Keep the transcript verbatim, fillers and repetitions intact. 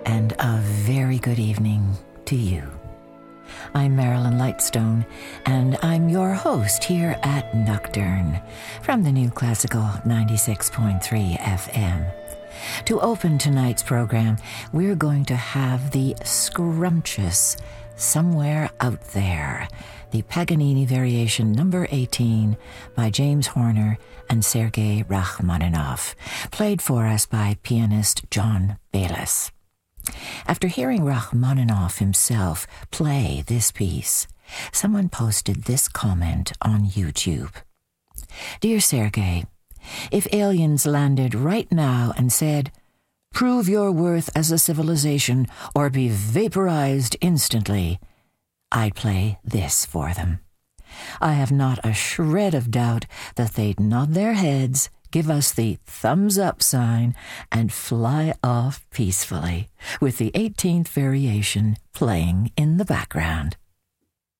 and a very good evening to you. I'm Marilyn Lightstone, and I'm your host here at Nocturne from the New Classical ninety-six point three F M. To open tonight's program, we're going to have the scrumptious Somewhere Out There, the Paganini Variation number eighteen by James Horner and Sergei Rachmaninoff, played for us by pianist John Bayliss. After hearing Rachmaninoff himself play this piece, someone posted this comment on YouTube. Dear Sergei, if aliens landed right now and said, "Prove your worth as a civilization or be vaporized instantly," I'd play this for them. I have not a shred of doubt that they'd nod their heads, give us the thumbs up sign, and fly off peacefully, with the eighteenth variation playing in the background.